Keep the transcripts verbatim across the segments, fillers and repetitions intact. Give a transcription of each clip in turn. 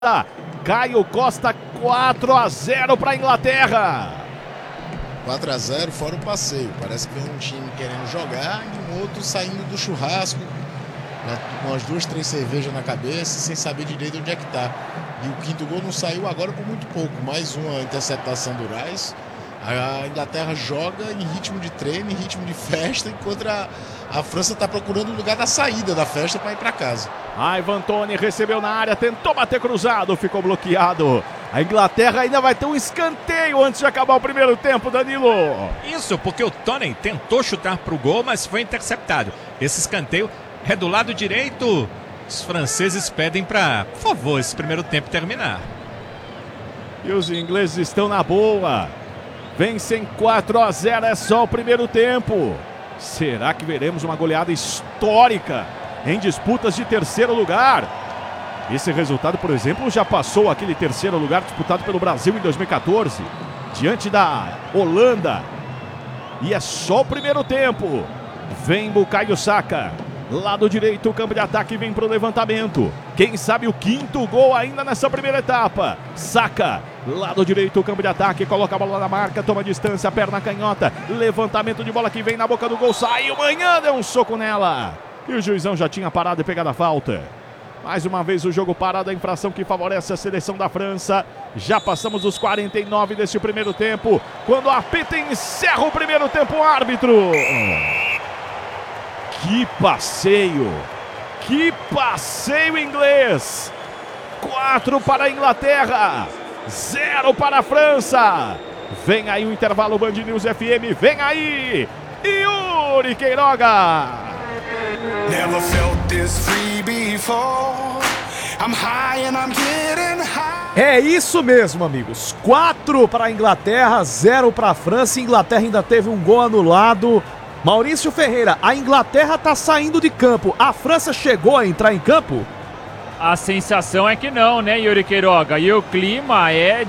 Caio Costa, quatro a zero para a Inglaterra. quatro a zero fora o passeio. Parece que vem um time querendo jogar e um outro saindo do churrasco, né, com as duas, três cervejas na cabeça, sem saber direito onde é que tá. E o quinto gol não saiu agora por muito pouco. Mais uma interceptação do Rice. A Inglaterra joga em ritmo de treino, em ritmo de festa, enquanto a, a França está procurando o lugar da saída da festa para ir para casa. Ivan Toney recebeu na área, tentou bater cruzado, ficou bloqueado. A Inglaterra ainda vai ter um escanteio antes de acabar o primeiro tempo, Danilo. Isso, porque o Toney tentou chutar para o gol, mas foi interceptado. Esse escanteio é do lado direito. Os franceses pedem para, por favor, esse primeiro tempo terminar. E os ingleses estão na boa. Vencem quatro a zero, é só o primeiro tempo. Será que veremos uma goleada histórica em disputas de terceiro lugar? Esse resultado, por exemplo, já passou aquele terceiro lugar disputado pelo Brasil em dois mil e quatorze, diante da Holanda. E é só o primeiro tempo. Vem Bukayo Saka. Lado direito, o campo de ataque vem para o levantamento. Quem sabe o quinto gol ainda nessa primeira etapa. Saka, lado direito, o campo de ataque, coloca a bola na marca, toma distância, perna canhota. Levantamento de bola que vem na boca do gol, saiu, Manhã deu um soco nela. E o juizão já tinha parado e pegado a falta. Mais uma vez o jogo parado, a infração que favorece a seleção da França. Já passamos os quarenta e nove deste primeiro tempo. Quando a apita encerra o primeiro tempo, o árbitro. Que passeio! Que passeio inglês! quatro para a Inglaterra, zero para a França. Vem aí o intervalo Band News F M, vem aí Yuri Queiroga. Never felt this free before. I'm high and I'm getting high. É isso mesmo, amigos. quatro para a Inglaterra, zero para a França. A Inglaterra ainda teve um gol anulado. Maurício Ferreira, a Inglaterra está saindo de campo. A França chegou a entrar em campo? A sensação é que não, né, Yuri Queiroga? E o clima é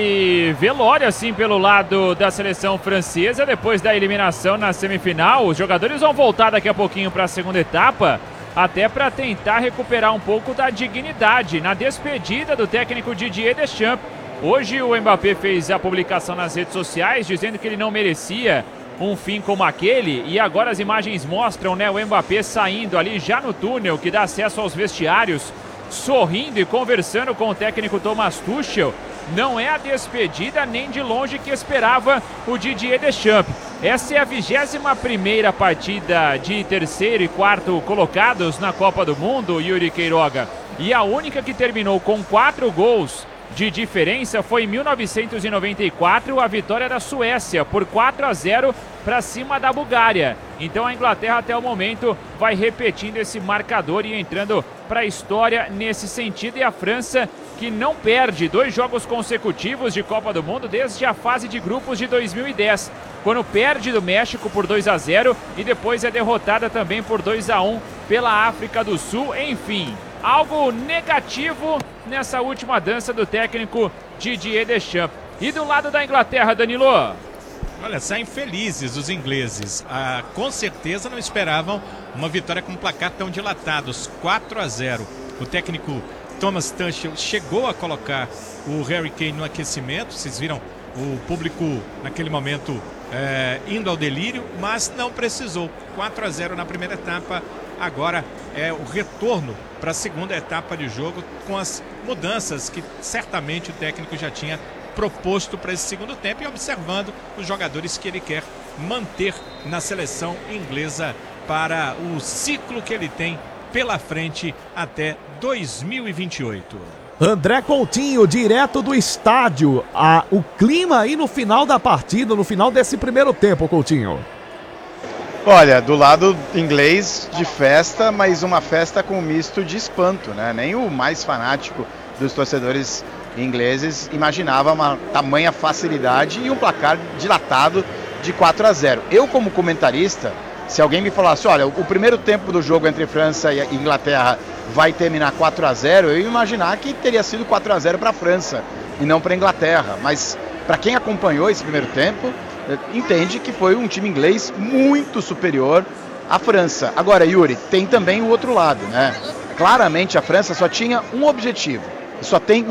de velório, assim, pelo lado da seleção francesa. Depois da eliminação na semifinal, os jogadores vão voltar daqui a pouquinho para a segunda etapa, até para tentar recuperar um pouco da dignidade na despedida do técnico Didier Deschamps. Hoje o Mbappé fez a publicação nas redes sociais dizendo que ele não merecia um fim como aquele, e agora as imagens mostram, né, o Mbappé saindo ali já no túnel que dá acesso aos vestiários, sorrindo e conversando com o técnico Thomas Tuchel. Não é a despedida nem de longe que esperava o Didier Deschamps. Essa é a vigésima primeira partida de terceiro e quarto colocados na Copa do Mundo, Yuri Queiroga, e a única que terminou com quatro gols de diferença foi em mil novecentos e noventa e quatro, a vitória da Suécia por quatro a zero para cima da Bulgária. Então a Inglaterra até o momento vai repetindo esse marcador e entrando para a história nesse sentido. E a França, que não perde dois jogos consecutivos de Copa do Mundo desde a fase de grupos de dois mil e dez, quando perde do México por dois a zero e depois é derrotada também por dois a um pela África do Sul. Enfim, algo negativo nessa última dança do técnico Didier Deschamps. E do lado da Inglaterra, Danilo? Olha, saem felizes os ingleses. Ah, com certeza não esperavam uma vitória com um placar tão dilatado, quatro a zero. O técnico Thomas Tuchel chegou a colocar o Harry Kane no aquecimento. Vocês viram o público naquele momento é, indo ao delírio, mas não precisou. quatro a zero na primeira etapa. Agora é o retorno para a segunda etapa de jogo, com as mudanças que certamente o técnico já tinha proposto para esse segundo tempo, e observando os jogadores que ele quer manter na seleção inglesa para o ciclo que ele tem pela frente até dois mil e vinte e oito. André Coutinho, direto do estádio. Ah, o clima aí no final da partida, no final desse primeiro tempo, Coutinho. Olha, do lado inglês de festa, mas uma festa com um misto de espanto, né? Nem o mais fanático dos torcedores ingleses imaginava uma tamanha facilidade e um placar dilatado de quatro a zero. Eu, como comentarista, se alguém me falasse, olha, o primeiro tempo do jogo entre França e Inglaterra vai terminar quatro a zero, eu ia imaginar que teria sido quatro a zero para a França e não para a Inglaterra. Mas para quem acompanhou esse primeiro tempo, entende que foi um time inglês muito superior à França. Agora, Yuri, tem também o outro lado, né? Claramente a França só tinha um objetivo, só tem